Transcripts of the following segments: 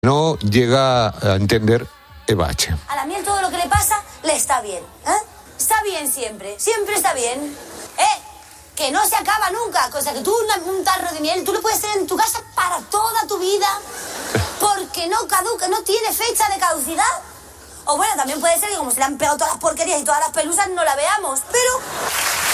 No llega a entender Eva H. A la miel todo lo que le pasa le está bien, Está bien siempre está bien, que no se acaba nunca, cosa que tú un tarro de miel tú lo puedes tener en tu casa para toda tu vida, porque no caduca, no tiene fecha de caducidad. O bueno, también puede ser que como se le han pegado todas las porquerías y todas las pelusas no la veamos, pero...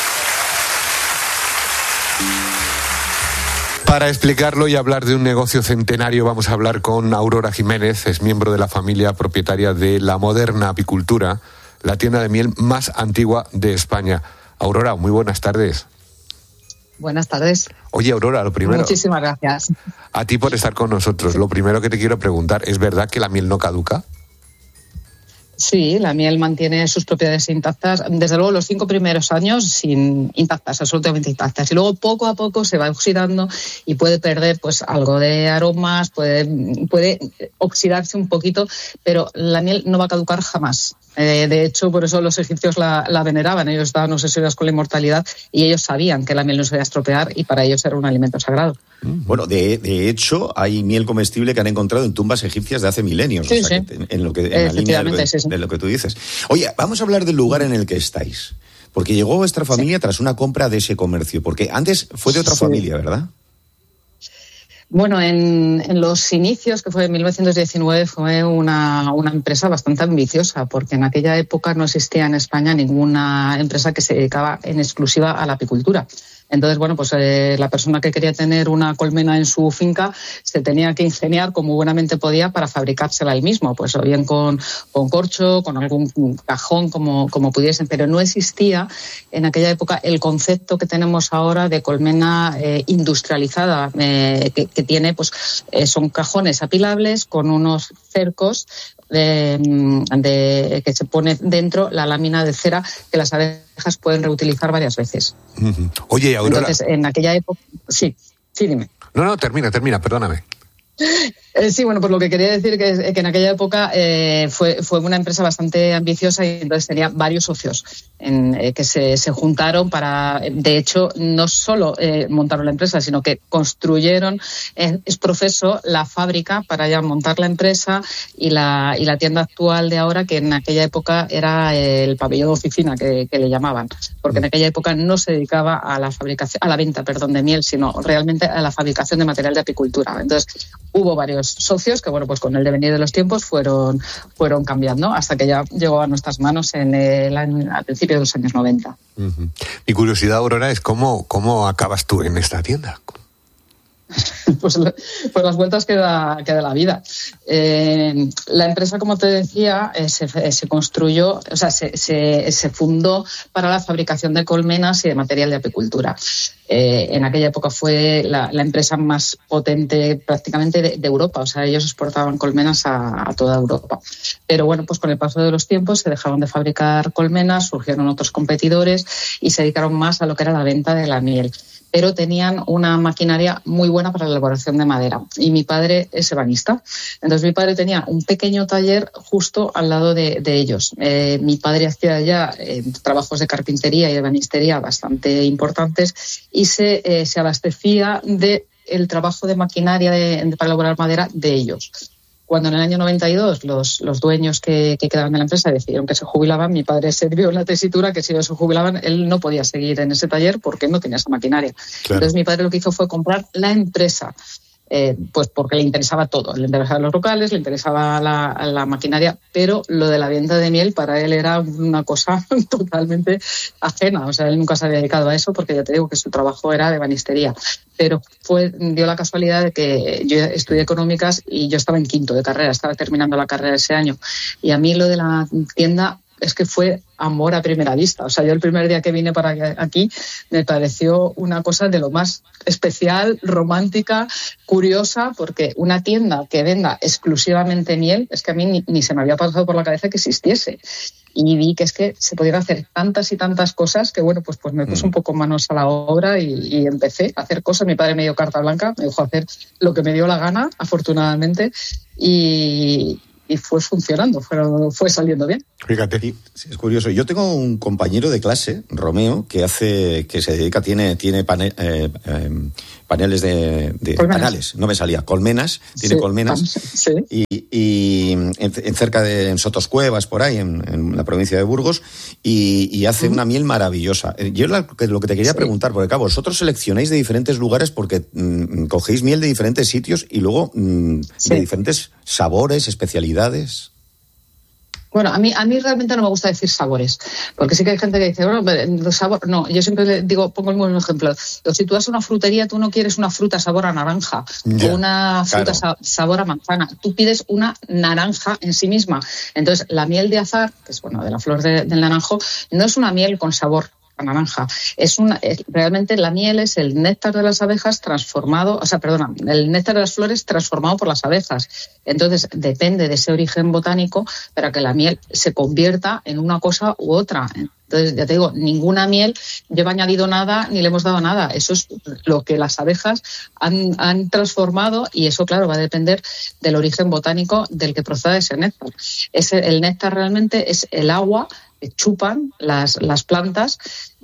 Para explicarlo y hablar de un negocio centenario vamos a hablar con Aurora Jiménez, es miembro de la familia propietaria de La Moderna Apicultura, la tienda de miel más antigua de España. Aurora, muy buenas tardes. Buenas tardes. Oye, Aurora, lo primero... Muchísimas gracias. A ti por estar con nosotros. Lo primero que te quiero preguntar, ¿es verdad que la miel no caduca? Sí, la miel mantiene sus propiedades intactas, desde luego los 5 primeros años intactas, absolutamente intactas, y luego poco a poco se va oxidando y puede perder pues algo de aromas, puede oxidarse un poquito, pero la miel no va a caducar jamás. De hecho, por eso los egipcios la veneraban, ellos estaban obsesionados con la inmortalidad y ellos sabían que la miel no se iba a estropear y para ellos era un alimento sagrado. Bueno, de hecho, hay miel comestible que han encontrado en tumbas egipcias de hace milenios. Sí, o sea, sí. En la línea de lo que tú dices. Oye, vamos a hablar del lugar en el que estáis. Porque llegó vuestra familia tras una compra de ese comercio. Porque antes fue de otra familia, ¿verdad? Bueno, en los inicios, que fue en 1919, fue una empresa bastante ambiciosa, porque en aquella época no existía en España ninguna empresa que se dedicaba en exclusiva a la apicultura. Entonces, bueno, pues la persona que quería tener una colmena en su finca se tenía que ingeniar como buenamente podía para fabricársela él mismo, pues o bien con corcho, con algún cajón, como pudiesen, pero no existía en aquella época el concepto que tenemos ahora de colmena industrializada, que tiene, pues son cajones apilables con unos cercos que se pone dentro la lámina de cera que las abejas pueden reutilizar varias veces. Oye, Aurora... Entonces, en aquella época... Sí, dime. No, termina, perdóname. Sí, bueno, pues lo que quería decir que en aquella época fue una empresa bastante ambiciosa y entonces tenía varios socios que se juntaron para, de hecho, no solo montaron la empresa, sino que construyeron es profeso la fábrica para ya montar la empresa y la tienda actual de ahora, que en aquella época era el pabellón de oficina que le llamaban, porque en aquella época no se dedicaba a la venta de miel, sino realmente a la fabricación de material de apicultura. Entonces, hubo varios socios que, bueno, pues con el devenir de los tiempos fueron cambiando hasta que ya llegó a nuestras manos al principio de los años 90. Mi curiosidad, Aurora, es cómo acabas tú en esta tienda. Pues las vueltas que da la vida. La empresa, como te decía, se construyó, o sea, se fundó para la fabricación de colmenas y de material de apicultura. En aquella época fue la empresa más potente prácticamente de Europa, o sea, ellos exportaban colmenas a toda Europa. Pero bueno, pues con el paso de los tiempos se dejaron de fabricar colmenas, surgieron otros competidores y se dedicaron más a lo que era la venta de la miel. Pero tenían una maquinaria muy buena para la elaboración de madera. Y mi padre es ebanista. Entonces mi padre tenía un pequeño taller justo al lado de ellos. Mi padre hacía ya trabajos de carpintería y de ebanistería bastante importantes y se abastecía del trabajo de maquinaria para elaborar madera de ellos. Cuando en el año 92 los dueños que quedaban de la empresa decidieron que se jubilaban, mi padre se vio en la tesitura que si ellos se jubilaban, él no podía seguir en ese taller porque no tenía esa maquinaria. Claro. Entonces mi padre lo que hizo fue comprar la empresa, pues porque le interesaba todo. Le interesaban los locales, le interesaba la maquinaria, pero lo de la venta de miel para él era una cosa totalmente ajena. O sea, él nunca se había dedicado a eso porque ya te digo que su trabajo era de ebanistería. Pero dio la casualidad de que yo estudié económicas y yo estaba en quinto de carrera, estaba terminando la carrera ese año. Y a mí lo de la tienda es que fue amor a primera vista. O sea, yo el primer día que vine para aquí me pareció una cosa de lo más especial, romántica, curiosa, porque una tienda que venda exclusivamente miel, es que a mí ni se me había pasado por la cabeza que existiese. Y vi que es que se podían hacer tantas y tantas cosas que, bueno, pues me puse un poco manos a la obra y empecé a hacer cosas. Mi padre me dio carta blanca, me dejó hacer lo que me dio la gana, afortunadamente, y fue funcionando, fue saliendo bien. Fíjate. Sí, es curioso. Yo tengo un compañero de clase, Romeo, que se dedica, tiene paneles de panales, no me salía, colmenas, tiene colmenas, sí. y en cerca de en Sotoscuevas, por ahí, en la provincia de Burgos, y hace una miel maravillosa. Yo lo que te quería preguntar, porque claro, vosotros seleccionáis de diferentes lugares porque cogéis miel de diferentes sitios y luego de diferentes sabores, especialidades. Bueno, a mí realmente no me gusta decir sabores, porque sí que hay gente que dice, bueno, sabor, no, yo siempre le digo, pongo el mismo ejemplo. Si tú vas a una frutería, tú no quieres una fruta sabor a naranja o una fruta sabor a manzana, tú pides una naranja en sí misma. Entonces, la miel de azahar, que es de la flor del naranjo, no es una miel con sabor a naranja. Realmente la miel es el néctar de las abejas el néctar de las flores transformado por las abejas. Entonces, depende de ese origen botánico para que la miel se convierta en una cosa u otra. Entonces, ya te digo, ninguna miel lleva añadido nada ni le hemos dado nada. Eso es lo que las abejas han transformado y eso, claro, va a depender del origen botánico del que proceda ese néctar. El néctar realmente es el agua que chupan las plantas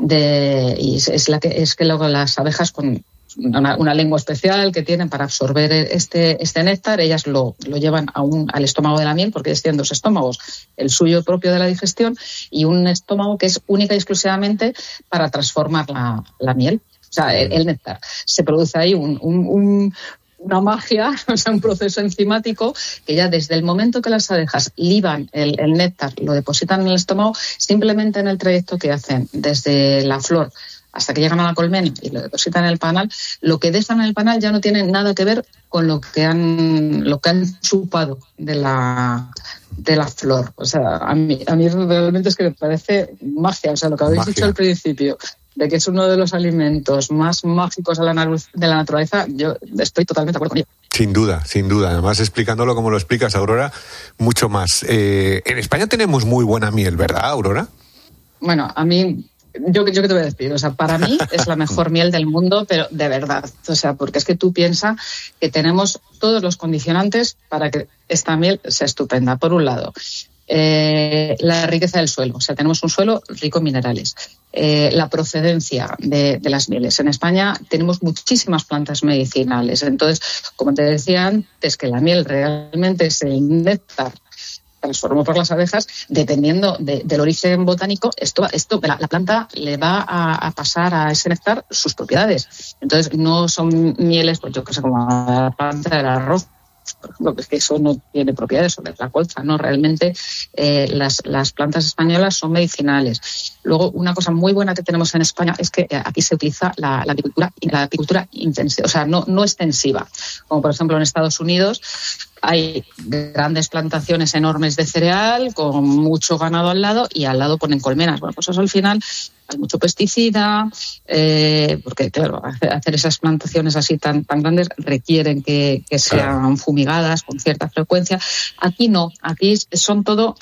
y es que luego las abejas con una lengua especial que tienen para absorber este néctar, ellas lo llevan al estómago de la miel, porque tienen dos estómagos, el suyo propio de la digestión y un estómago que es única y exclusivamente para transformar la miel, o sea, el néctar. Se produce ahí una magia, un proceso enzimático que ya desde el momento que las abejas liban el néctar, lo depositan en el estómago, simplemente en el trayecto que hacen desde la flor hasta que llegan a la colmena y lo depositan en el panal, lo que dejan en el panal ya no tiene nada que ver con lo que han chupado de la flor. O sea, a mí realmente es que me parece magia, o sea, lo que habéis dicho al principio, de que es uno de los alimentos más mágicos de la naturaleza, yo estoy totalmente de acuerdo con ello. Sin duda. Además, explicándolo como lo explicas, Aurora, mucho más. En España tenemos muy buena miel, ¿verdad, Aurora? Bueno, a mí, yo qué te voy a decir, o sea, para mí es la mejor miel del mundo, pero de verdad, o sea, porque es que tú piensas que tenemos todos los condicionantes para que esta miel sea estupenda. Por un lado, la riqueza del suelo, o sea, tenemos un suelo rico en minerales. La procedencia de las mieles. En España tenemos muchísimas plantas medicinales. Entonces, como te decía antes, que la miel realmente es el néctar transformado por las abejas, dependiendo del origen botánico, la planta le va a pasar a ese néctar sus propiedades. Entonces, no son mieles, pues yo que sé, como la planta del arroz, por ejemplo, que eso no tiene propiedades sobre la colza, ¿no? Realmente las plantas españolas son medicinales. Luego, una cosa muy buena que tenemos en España es que aquí se utiliza la apicultura intensiva, o sea, no extensiva. Como por ejemplo en Estados Unidos hay grandes plantaciones enormes de cereal con mucho ganado al lado y al lado ponen colmenas. Bueno, pues eso al final hay mucho pesticida, porque claro, hacer esas plantaciones así tan grandes requieren que sean fumigadas con cierta frecuencia. Aquí no, aquí son todo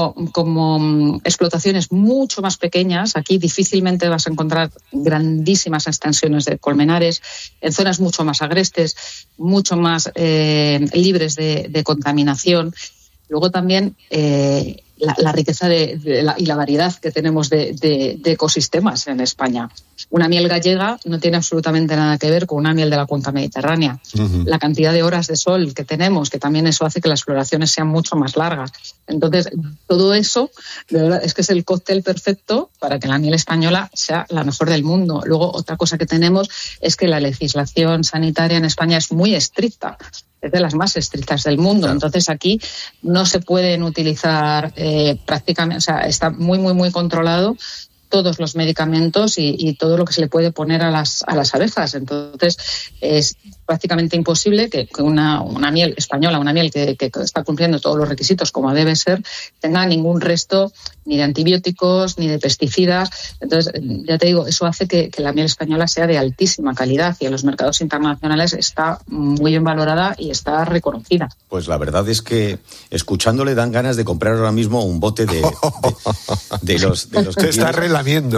como explotaciones mucho más pequeñas. Aquí difícilmente vas a encontrar grandísimas extensiones de colmenares, en zonas mucho más agrestes, mucho más libres de contaminación. Luego también la riqueza y la variedad que tenemos de ecosistemas en España. Una miel gallega no tiene absolutamente nada que ver con una miel de la cuenca mediterránea. Uh-huh. La cantidad de horas de sol que tenemos, que también eso hace que las floraciones sean mucho más largas. Entonces, todo eso, de verdad, es que es el cóctel perfecto para que la miel española sea la mejor del mundo. Luego, otra cosa que tenemos es que la legislación sanitaria en España es muy estricta. Es de las más estrictas del mundo. Claro. Entonces aquí no se pueden utilizar prácticamente, o sea, está muy, muy, muy controlado todos los medicamentos y todo lo que se le puede poner a las abejas. Entonces es prácticamente imposible que una miel española, una miel que está cumpliendo todos los requisitos como debe ser, tenga ningún resto ni de antibióticos ni de pesticidas. Entonces, ya te digo, eso hace que la miel española sea de altísima calidad y en los mercados internacionales está muy bien valorada y está reconocida. Pues la verdad es que escuchándole dan ganas de comprar ahora mismo un bote de los Te está relamiendo.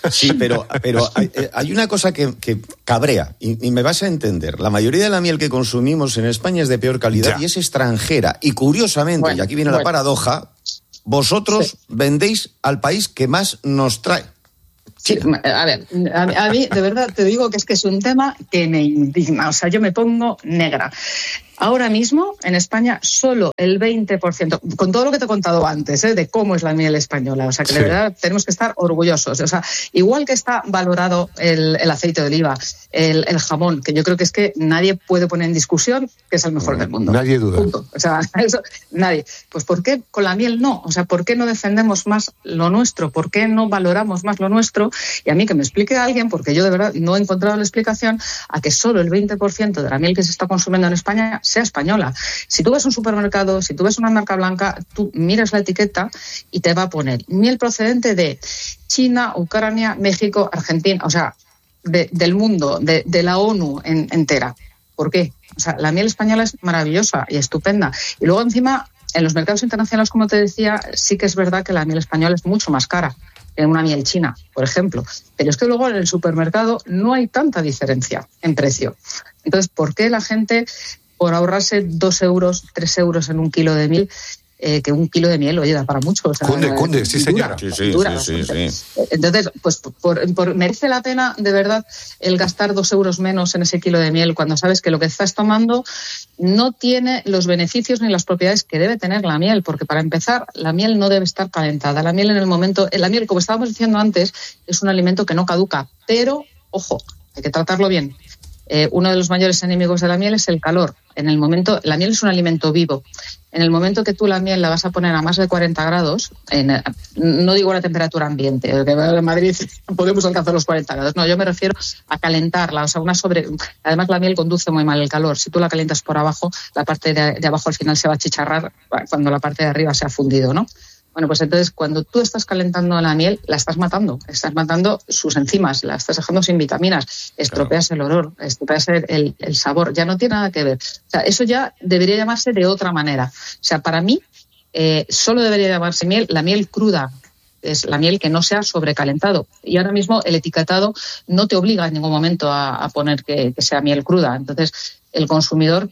Sí, pero hay una cosa que cabrea, y me vas a entender. La mayoría de la miel que consumimos en España es de peor calidad y es extranjera. Y curiosamente, y aquí viene la paradoja, vosotros vendéis al país que más nos trae. Sí, a ver, a mí de verdad te digo que es un tema que me indigna. O sea, yo me pongo negra. Ahora mismo, en España, solo el 20%, con todo lo que te he contado antes, de cómo es la miel española, o sea, que de verdad tenemos que estar orgullosos. O sea, igual que está valorado el aceite de oliva, el jamón, que yo creo que es que nadie puede poner en discusión que es el mejor del mundo. Nadie duda. Punto. O sea, eso, nadie. Pues ¿por qué con la miel no? O sea, ¿por qué no defendemos más lo nuestro? ¿Por qué no valoramos más lo nuestro? Y a mí que me explique alguien, porque yo de verdad no he encontrado la explicación a que solo el 20% de la miel que se está consumiendo en España sea española. Si tú ves un supermercado, si tú ves una marca blanca, tú miras la etiqueta y te va a poner miel procedente de China, Ucrania, México, Argentina, o sea, del mundo, de la ONU entera. ¿Por qué? O sea, la miel española es maravillosa y estupenda. Y luego encima, en los mercados internacionales, como te decía, sí que es verdad que la miel española es mucho más cara que una miel china, por ejemplo. Pero es que luego en el supermercado no hay tanta diferencia en precio. Entonces, ¿por qué la gente, por ahorrarse 2 euros, 3 euros en un kilo de miel, que un kilo de miel, oye, da para mucho? O sea, cunde, sí, señora. Sí. Entonces, pues merece la pena, de verdad, el gastar 2 euros menos en ese kilo de miel cuando sabes que lo que estás tomando no tiene los beneficios ni las propiedades que debe tener la miel, porque para empezar, la miel no debe estar calentada. La miel, como estábamos diciendo antes, es un alimento que no caduca, pero, ojo, hay que tratarlo bien. Uno de los mayores enemigos de la miel es el calor. La miel es un alimento vivo. En el momento que tú la miel la vas a poner a más de 40 grados, no digo la temperatura ambiente, en Madrid podemos alcanzar los 40 grados, no, yo me refiero a calentarla, o sea, además la miel conduce muy mal el calor. Si tú la calientas por abajo, la parte de abajo al final se va a achicharrar cuando la parte de arriba se ha fundido, ¿no? Bueno, pues entonces cuando tú estás calentando la miel, la estás matando sus enzimas, la estás dejando sin vitaminas, estropeas el olor, estropeas el sabor, ya no tiene nada que ver. O sea, eso ya debería llamarse de otra manera. O sea, para mí solo debería llamarse la miel cruda, es la miel que no se ha sobrecalentado. Y ahora mismo el etiquetado no te obliga en ningún momento a poner que sea miel cruda. Entonces, el consumidor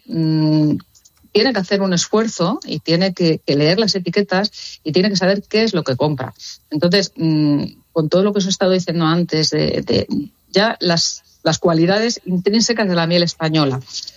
tiene que hacer un esfuerzo y tiene que leer las etiquetas y tiene que saber qué es lo que compra. Entonces, con todo lo que os he estado diciendo antes, de ya las cualidades intrínsecas de la miel española,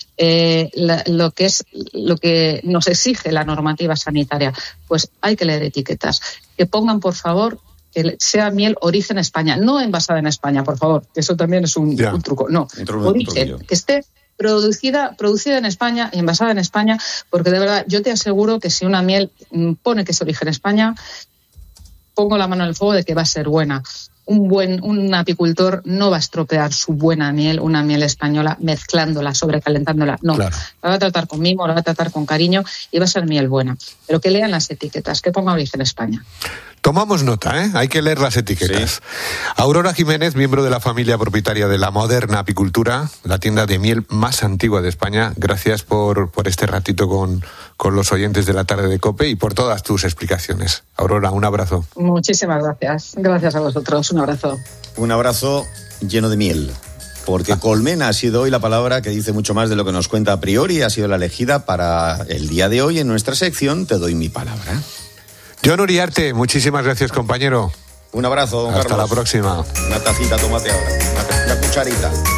lo que nos exige la normativa sanitaria, pues hay que leer etiquetas. Que pongan, por favor, que sea miel origen España, no envasada en España, por favor, que eso también es un truco. No, origen, que esté producida en España y envasada en España, porque de verdad yo te aseguro que si una miel pone que es origen España, pongo la mano en el fuego de que va a ser buena. Un apicultor no va a estropear su buena miel, una miel española, mezclándola, sobrecalentándola. No, claro. La va a tratar con mimo, la va a tratar con cariño y va a ser miel buena. Pero que lean las etiquetas, que ponga origen España. Tomamos nota, ¿eh? Hay que leer las etiquetas. Sí. Aurora Jiménez, miembro de la familia propietaria de La Moderna Apicultura, la tienda de miel más antigua de España. Gracias por este ratito con los oyentes de la tarde de COPE y por todas tus explicaciones. Aurora, un abrazo. Muchísimas gracias. Gracias a vosotros. Un abrazo. Un abrazo lleno de miel. Porque colmena ha sido hoy la palabra que dice mucho más de lo que nos cuenta a priori. Ha sido la elegida para el día de hoy en nuestra sección Te doy mi palabra. John Uriarte, muchísimas gracias, compañero. Un abrazo, don Hasta Carlos. La próxima. Una tacita, tómate ahora. Una cucharita.